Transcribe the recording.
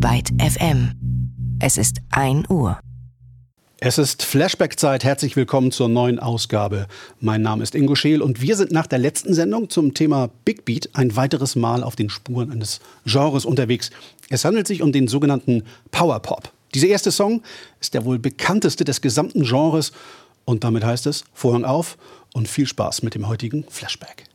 Byte FM. Es ist 1 Uhr. Es ist Flashback-Zeit. Herzlich willkommen zur neuen Ausgabe. Mein Name ist Ingo Scheel und wir sind nach der letzten Sendung zum Thema Big Beat ein weiteres Mal auf den Spuren eines Genres unterwegs. Es handelt sich um den sogenannten Powerpop. Dieser erste Song ist der wohl bekannteste des gesamten Genres und damit heißt es Vorhang auf und viel Spaß mit dem heutigen Flashback.